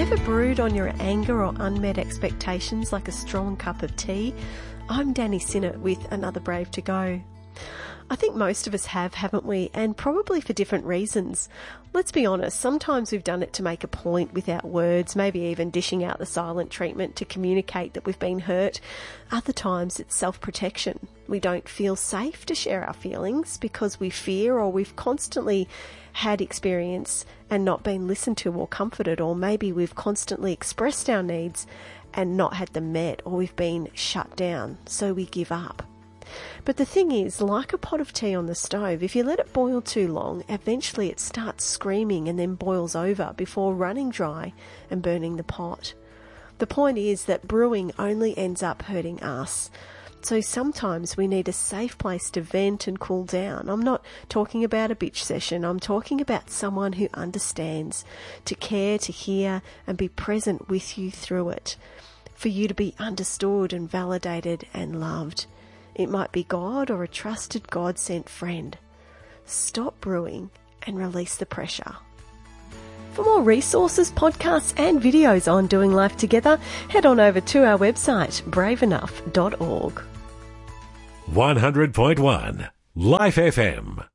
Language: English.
Ever brewed on your anger or unmet expectations like a strong cup of tea? I'm Danny Sinnott with Another Brave to Go. I think most of us have, haven't we? And probably for different reasons. Let's be honest, sometimes we've done it to make a point without words, maybe even dishing out the silent treatment to communicate that we've been hurt. Other times it's self-protection. We don't feel safe to share our feelings because we fear, or we've constantly had experience and not been listened to or comforted, or maybe we've constantly expressed our needs and not had them met, or we've been shut down, so we give up. But the thing is, like a pot of tea on the stove, if you let it boil too long, eventually it starts screaming and then boils over before running dry and burning the pot. The point is that brewing only ends up hurting us. So sometimes we need a safe place to vent and cool down. I'm not talking about a bitch session. I'm talking about someone who understands, to care, to hear, and be present with you through it, for you to be understood and validated and loved. It might be God or a trusted God-sent friend. Stop brewing and release the pressure. For more resources, podcasts and videos on doing life together, head on over to our website, braveenough.org. 100.1 Life FM.